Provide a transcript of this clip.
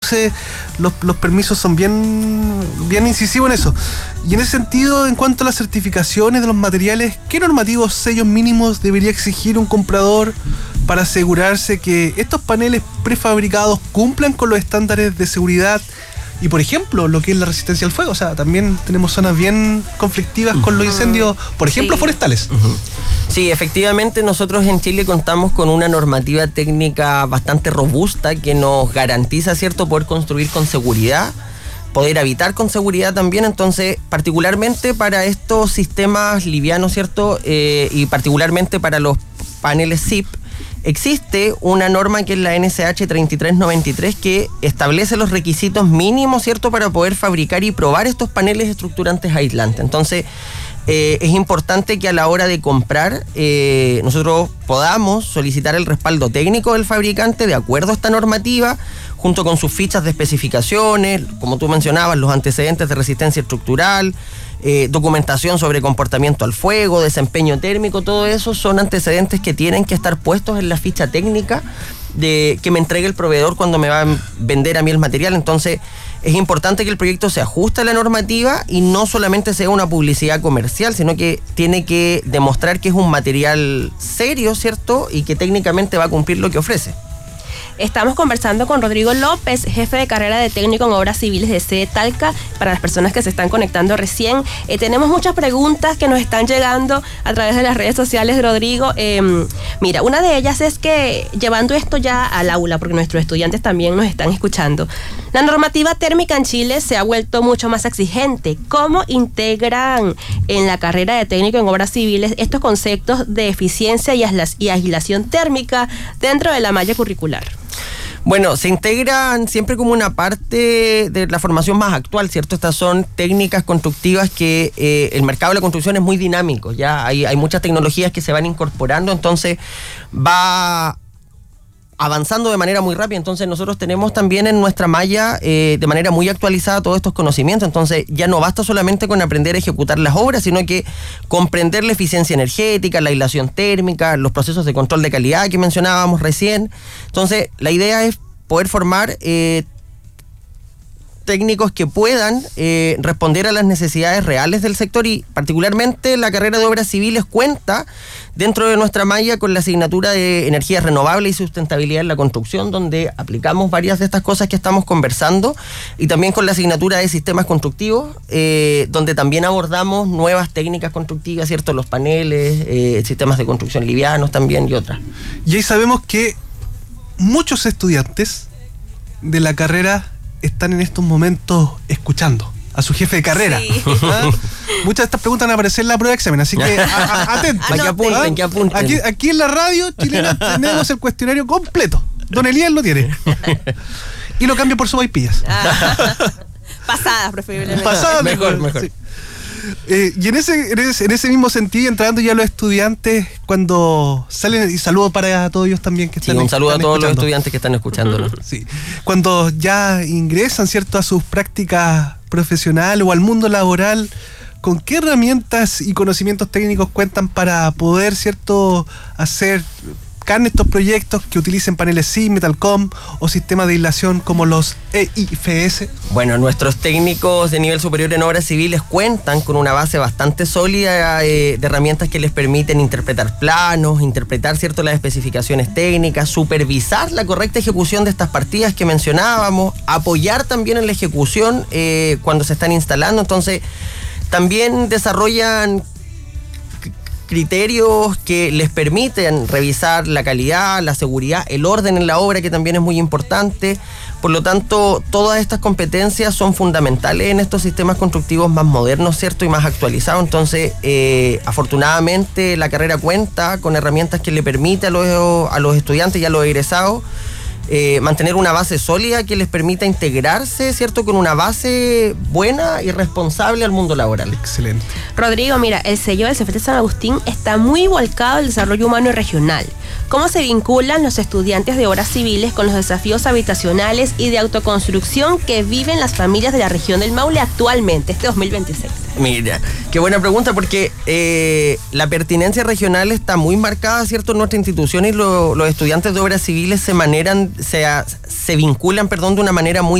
entonces los permisos son bien incisivos en eso. Y en ese sentido, en cuanto a las certificaciones de los materiales, ¿qué normativos sellos mínimos debería exigir un comprador para asegurarse que estos paneles prefabricados cumplan con los estándares de seguridad? Y por ejemplo, lo que es la resistencia al fuego, o sea, también tenemos zonas bien conflictivas con los incendios, por ejemplo, forestales. Sí, efectivamente nosotros en Chile contamos con una normativa técnica bastante robusta que nos garantiza, ¿cierto?, poder construir con seguridad, poder habitar con seguridad también. Entonces, particularmente para estos sistemas livianos, ¿cierto?, y particularmente para los paneles SIP, existe una norma que es la NSH 3393 que establece los requisitos mínimos, ¿cierto?, para poder fabricar y probar estos paneles estructurantes aislantes. Entonces, es importante que a la hora de comprar nosotros podamos solicitar el respaldo técnico del fabricante de acuerdo a esta normativa, junto con sus fichas de especificaciones, como tú mencionabas, los antecedentes de resistencia estructural, documentación sobre comportamiento al fuego, desempeño térmico. Todo eso son antecedentes que tienen que estar puestos en la ficha técnica que me entregue el proveedor cuando me va a vender a mí el material. Entonces es importante que el proyecto se ajuste a la normativa y no solamente sea una publicidad comercial, sino que tiene que demostrar que es un material serio, ¿cierto?, y que técnicamente va a cumplir lo que ofrece. Estamos conversando con Rodrigo López, jefe de carrera de técnico en obras civiles de sede Talca, para las personas que se están conectando recién. Tenemos muchas preguntas que nos están llegando a través de las redes sociales, Rodrigo. Mira, una de ellas es que, llevando esto ya al aula, porque nuestros estudiantes también nos están escuchando, la normativa térmica en Chile se ha vuelto mucho más exigente. ¿Cómo integran en la carrera de técnico en obras civiles estos conceptos de eficiencia y aislación térmica dentro de la malla curricular? Bueno, se integran siempre como una parte de la formación más actual, ¿cierto? Estas son técnicas constructivas que el mercado de la construcción es muy dinámico, ya hay muchas tecnologías que se van incorporando, entonces va avanzando de manera muy rápida. Entonces nosotros tenemos también en nuestra malla de manera muy actualizada todos estos conocimientos. Entonces ya no basta solamente con aprender a ejecutar las obras, sino que comprender la eficiencia energética, la aislación térmica, los procesos de control de calidad que mencionábamos recién. Entonces la idea es poder formar técnicos que puedan responder a las necesidades reales del sector, y particularmente la carrera de obras civiles cuenta dentro de nuestra malla con la asignatura de energías renovables y sustentabilidad en la construcción, donde aplicamos varias de estas cosas que estamos conversando, y también con la asignatura de sistemas constructivos, donde también abordamos nuevas técnicas constructivas, ¿cierto? Los paneles, sistemas de construcción livianos también y otras. Y ahí sabemos que muchos estudiantes de la carrera están en estos momentos escuchando a su jefe de carrera. Sí. Muchas de estas preguntas van a aparecer en la prueba de examen, así que atentos. Que apunten. Aquí en la radio chilena tenemos el cuestionario completo. Don Elías lo tiene. Y lo cambio por sopaipillas. Pasadas, preferiblemente. Pasadas, mejor. Sí. Y en ese mismo sentido, entrando ya los estudiantes, cuando salen, y saludo para todos ellos también que están escuchando. Un saludo a todos los estudiantes que están escuchándonos. Sí. Cuando ya ingresan, ¿cierto?, a sus prácticas profesionales o al mundo laboral, ¿con qué herramientas y conocimientos técnicos cuentan para poder, ¿cierto?, hacer estos proyectos que utilicen paneles SIP, Metalcom o sistemas de aislación como los EIFS? Bueno, nuestros técnicos de nivel superior en obras civiles cuentan con una base bastante sólida de herramientas que les permiten interpretar planos, interpretar, ¿cierto?, las especificaciones técnicas, supervisar la correcta ejecución de estas partidas que mencionábamos, apoyar también en la ejecución cuando se están instalando. Entonces, también desarrollan criterios que les permiten revisar la calidad, la seguridad, el orden en la obra, que también es muy importante. Por lo tanto, todas estas competencias son fundamentales en estos sistemas constructivos más modernos, ¿cierto?, y más actualizados. Entonces, afortunadamente, la carrera cuenta con herramientas que le permiten a los estudiantes y a los egresados mantener una base sólida que les permita integrarse, ¿cierto?, con una base buena y responsable al mundo laboral. Excelente. Rodrigo, mira, el sello del CFT San Agustín está muy volcado al desarrollo humano y regional. ¿Cómo se vinculan los estudiantes de obras civiles con los desafíos habitacionales y de autoconstrucción que viven las familias de la región del Maule actualmente, este 2026? Mira, qué buena pregunta, porque la pertinencia regional está muy marcada, ¿cierto?, en nuestra institución, y los estudiantes de obras civiles se vinculan, de una manera muy